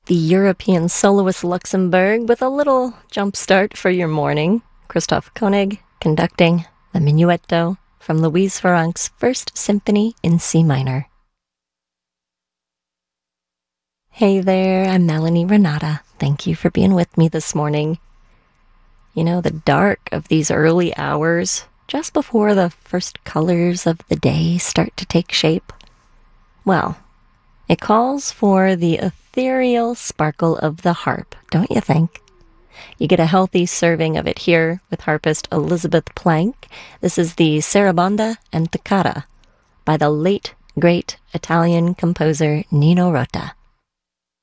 The European soloist Luxembourg with a little jump start for your morning. Christoph Koenig conducting the Minuetto from Louise Farrenc's First Symphony in C minor. Hey there, I'm Melanie Renata. Thank you for being with me this morning. You know, the dark of these early hours, just before the first colors of the day start to take shape, well, it calls for the ethereal sparkle of the harp, don't you think? You get a healthy serving of it here with harpist Elizabeth Plank. This is the Sarabanda and Toccata by the late, great Italian composer Nino Rota.